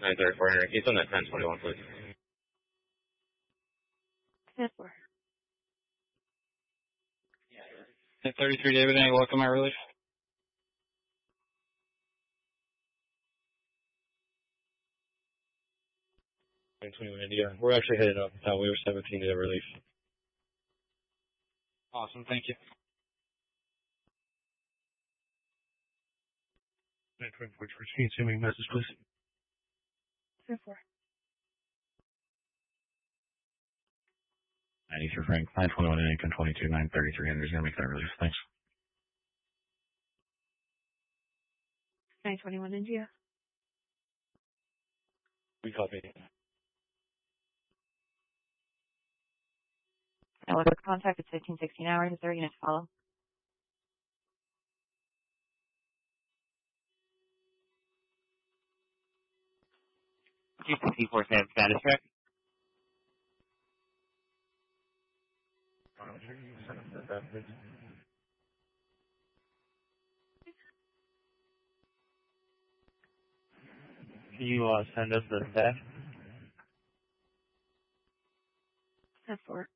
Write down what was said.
934 Henry. He's on that 1021, please. 10-4. 1033 David, any welcome my relief? India. We're actually headed up. We were 17 to relief. Awesome, thank you. 924, George, assuming message, please. 10-4. 93 Frank, 921 and Lincoln 22, 933 Henry's gonna make that relief. Thanks. 921 India. We copy. Now look, contact at 1516 hours. Is there a unit to follow? T4 Sam status check. Can you send us the staff? 10-4.